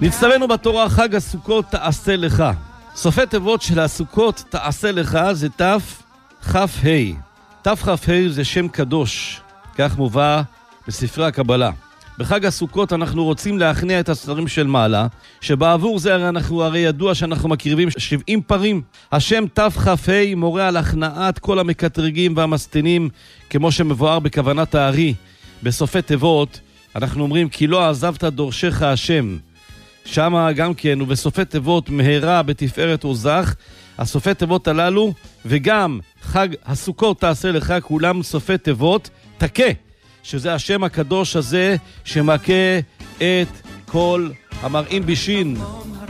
נצטווינו בתורה חג הסוכות תעשה לך. סופי תיבות של הסוכות תעשה לך זה תכ"ה. תכ"ה זה שם קדוש, כך מובא בספרי הקבלה. בחג הסוכות אנחנו רוצים להכניע את הסתרים של מעלה, שבעבור זה הרי ידוע שאנחנו מקריבים 70 פרים. השם תכ"ה מורה על הכנעת כל המקטרגים והמסתנים, כמו שמבואר בכוונת הארי. בסופי תיבות אנחנו אומרים כי לא עזבת דורשך השם. שמה גם כן, ובסופי תיבות מהרה בתפארת עוזך, הסופי תיבות הללו, וגם חג הסוכות תעשה לך, כולם סופי תיבות תכה, שזה השם הקדוש הזה שמכה את כל המרעין בישין.